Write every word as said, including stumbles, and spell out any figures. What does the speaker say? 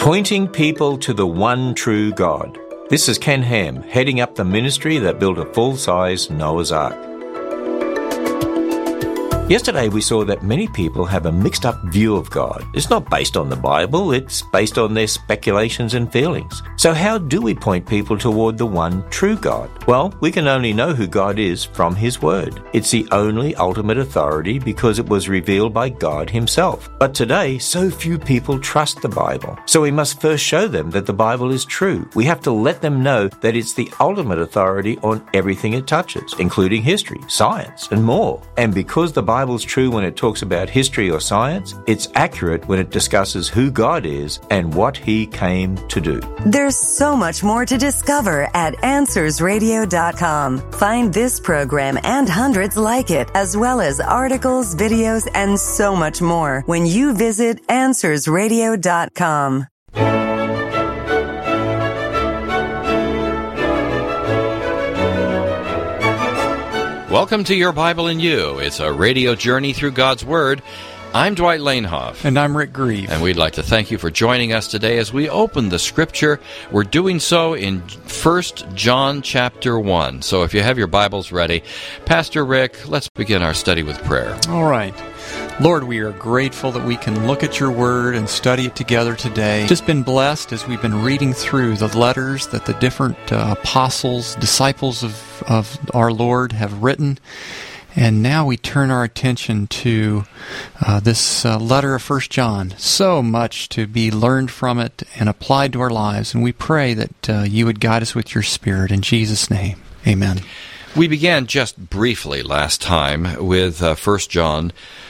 Pointing people to the one true God. This is Ken Ham, heading up the ministry that built a full-size Noah's Ark. Yesterday we saw that many people have a mixed-up view of God. It's not based on the Bible, it's based on their speculations and feelings. So how do we point people toward the one true God? Well, we can only know who God is from His Word. It's the only ultimate authority because it was revealed by God Himself. But today, so few people trust the Bible. So we must first show them that the Bible is true. We have to let them know that it's the ultimate authority on everything it touches, including history, science, and more. And because the Bible Bible's true when it talks about history or science, it's accurate when it discusses who God is and what He came to do. There's so much more to discover at answers radio dot com. Find this program and hundreds like it, as well as articles, videos, and so much more when you visit answers radio dot com. Welcome to Your Bible and You. It's a radio journey through God's Word. I'm Dwight Lanehoff. And I'm Rick Grieve. And we'd like to thank you for joining us today as we open the Scripture. We're doing so in First John chapter one. So if you have your Bibles ready, Pastor Rick, let's begin our study with prayer. All right. Lord, we are grateful that we can look at your word and study it together today. Just been blessed as we've been reading through the letters that the different uh, apostles, disciples of, of our Lord have written. And now we turn our attention to uh, this uh, letter of First John. So much to be learned from it and applied to our lives. And we pray that uh, you would guide us with your Spirit. In Jesus' name, amen. We began just briefly last time with uh, First John